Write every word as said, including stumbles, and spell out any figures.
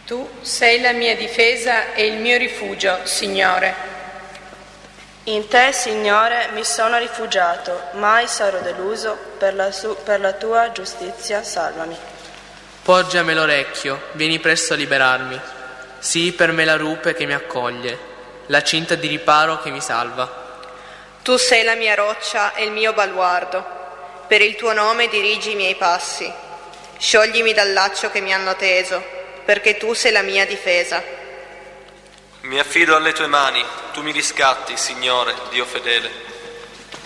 Tu sei la mia difesa e il mio rifugio, Signore. In te, Signore, mi sono rifugiato, mai sarò deluso, per la, su- per la tua giustizia salvami. Poggiami l'orecchio, vieni presto a liberarmi. Sii per me la rupe che mi accoglie, la cinta di riparo che mi salva. Tu sei la mia roccia e il mio baluardo. Per il tuo nome dirigi i miei passi. Scioglimi dal laccio che mi hanno teso, perché tu sei la mia difesa. Mi affido alle tue mani, tu mi riscatti, Signore, Dio fedele.